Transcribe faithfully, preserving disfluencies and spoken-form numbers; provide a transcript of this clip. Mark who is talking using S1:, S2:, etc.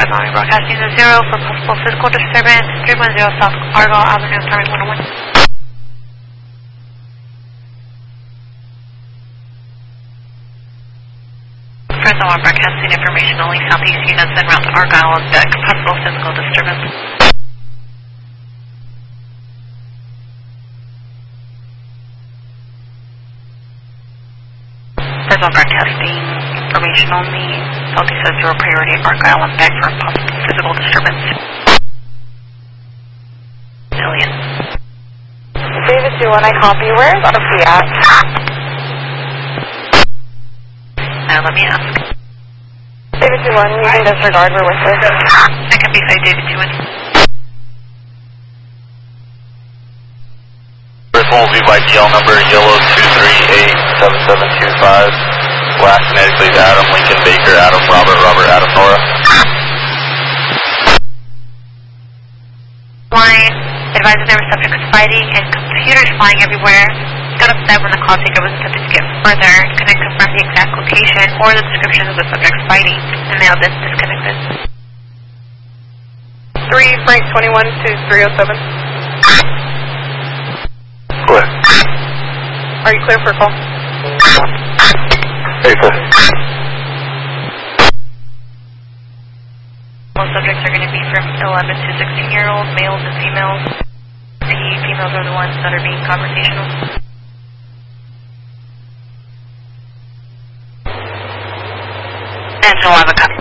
S1: Fred Mommy broadcasting to zero for possible physical disturbance, three one zero South Argyle Avenue, turning one oh one. Fred Mommy broadcasting information only southeast units en route to Argyle on deck, possible physical disturbance. Fred Mommy broadcasting information only southeast at zero priority Argyle on deck for possible physical disturbance. Million.
S2: David two one, I copy. Where is Sophie at?
S1: Now let me ask.
S2: David two one, you can disregard, we're with her.
S1: I can be say David two one.
S3: Personal V by D L number yellow two three eight seven seven two five. Last kinetic lead Adam, Lincoln, Baker, Adam, Robert, Robert, Adam, Nora.
S1: Line advising there were subjects fighting and computers flying everywhere. Got upset when the call taker was attempting to get further. Couldn't confirm the exact location or the description of the subjects fighting, and now this disconnected.
S2: three Frank twenty-one to three oh seven.
S3: Clear.
S2: Are you clear for a call?
S3: Hey, clear.
S1: Most subjects are going to be from eleven to sixteen year olds, males and females. The females are the ones that are being conversational. Angela, I have a copy.